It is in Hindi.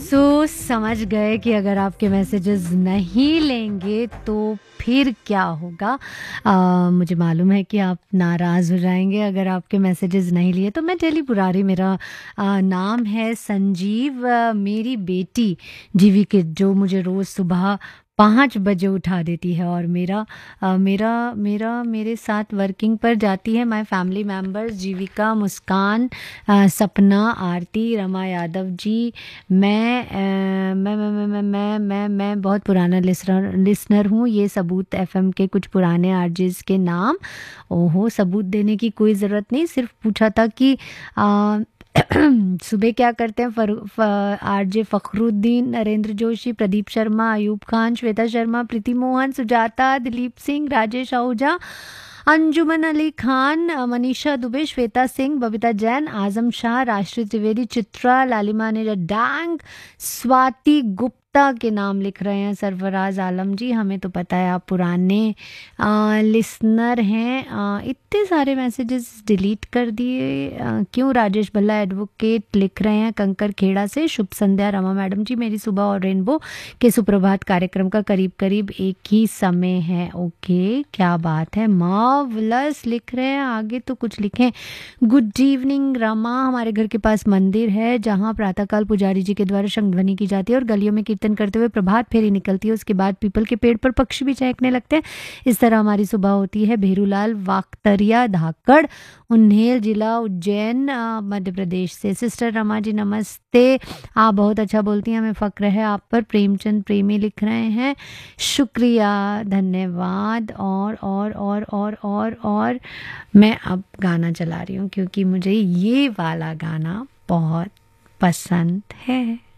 समझ गए कि अगर आपके मैसेजेस नहीं लेंगे तो फिर क्या होगा। मुझे मालूम है कि आप नाराज़ हो जाएंगे अगर आपके मैसेजेस नहीं लिए। तो मैं डेली पुरारी, मेरा नाम है संजीव। मेरी बेटी जीवी किड जो मुझे रोज़ सुबह 5 बजे उठा देती है और मेरे साथ वर्किंग पर जाती है। माय फैमिली मेम्बर्स जीविका, मुस्कान, सपना, आरती, रमा यादव जी। मैं बहुत पुराना लिसनर हूँ। ये सबूत एफएम के कुछ पुराने आरजेस के नाम। ओहो, सबूत देने की कोई ज़रूरत नहीं, सिर्फ पूछा था कि सुबह क्या करते हैं। आरजे फखरुद्दीन, नरेंद्र जोशी, प्रदीप शर्मा, अयूब खान, श्वेता शर्मा, प्रीति मोहन, सुजाता, दिलीप सिंह, राजेश आहूजा, अंजुमन अली खान, मनीषा दुबे, श्वेता सिंह, बबीता जैन, आजम शाह, राष्ट्रीय त्रिवेदी, चित्रा, लालिमा ने डांग, स्वाति गुप्ता के नाम लिख रहे हैं। सरफराज आलम जी, हमें तो पता है आप पुराने लिसनर हैं। इतने सारे मैसेजेस डिलीट कर दिए क्यों? राजेश भल्ला एडवोकेट लिख रहे हैं कंकर खेड़ा से। शुभ संध्या रमा मैडम जी, मेरी सुबह और रेनबो के सुप्रभात कार्यक्रम का करीब करीब एक ही समय है। ओके, क्या बात है, मार्वलस लिख रहे हैं। आगे तो कुछ लिखें। गुड इवनिंग रमा, हमारे घर के पास मंदिर है जहाँ प्रातःकाल पुजारी जी के द्वारा शंख ध्वनि की जाती है और गलियों में कीर्तन करते हुए प्रभात फेरी निकलती है। उसके बाद पीपल के पेड़ पर पक्षी भी चहकने लगते हैं। इस तरह हमारी सुबह होती है। भेरूलाल वाकतरिया, धाकड़, उन्हेल, जिला उज्जैन, मध्य प्रदेश से। सिस्टर रमा जी नमस्ते, आप बहुत अच्छा बोलती हैं, हमें फ़क्र है आप पर। प्रेमचंद प्रेमी लिख रहे हैं, शुक्रिया, धन्यवाद। और मैं अब गाना चला रही हूँ क्योंकि मुझे ये वाला गाना बहुत पसंद है।